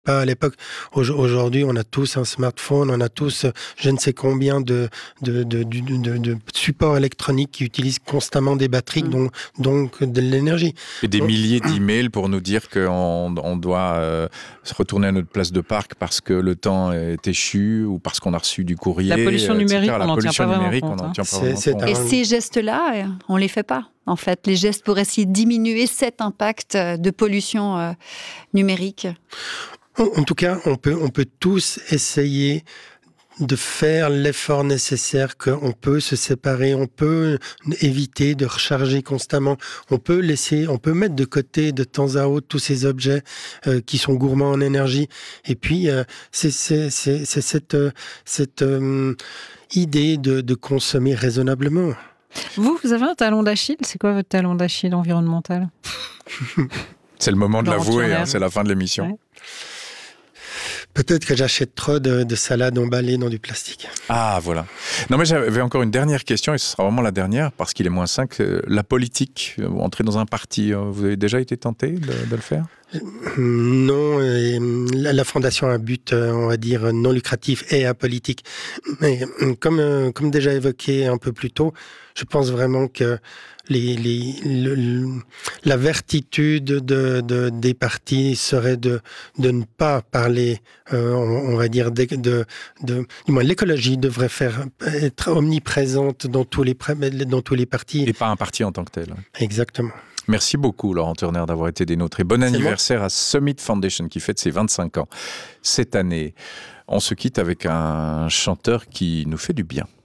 pas à l'époque. Aujourd'hui, on a tous un smartphone, on a tous je ne sais combien de supports électroniques qui utilisent constamment des batteries, donc de l'énergie. Et des milliers d'emails pour nous dire qu'on doit se retourner à notre place de parc parce que le temps est échu ou parce qu'on a reçu du courrier. La pollution numérique, on n'en tient pas vraiment compte. Et ces gestes-là, on les fait pas. En fait, les gestes pour essayer de diminuer cet impact de pollution numérique. En tout cas, on peut tous essayer de faire l'effort nécessaire, qu'on peut se séparer, on peut éviter de recharger constamment, on peut mettre de côté de temps à autre tous ces objets qui sont gourmands en énergie. Et puis, c'est cette idée de consommer raisonnablement. Vous avez un talon d'Achille. C'est quoi votre talon d'Achille environnemental ? C'est le moment de l'avouer, c'est la fin de l'émission. Ouais. Peut-être que j'achète trop de salades emballées dans du plastique. Ah, voilà. Non, mais j'avais encore une dernière question, et ce sera vraiment la dernière, parce qu'il est moins 5. La politique, entrer dans un parti, vous avez déjà été tenté de le faire ? Non, la fondation a un but, on va dire, non lucratif et apolitique. Mais comme déjà évoqué un peu plus tôt, je pense vraiment que la vertitude des partis serait de ne pas parler, on va dire, du moins l'écologie devrait être omniprésente dans tous les partis. Et pas un parti en tant que tel. Exactement. Merci beaucoup, Laurent Turner, d'avoir été des nôtres. Et bon anniversaire à Summit Foundation, qui fête ses 25 ans cette année. On se quitte avec un chanteur qui nous fait du bien.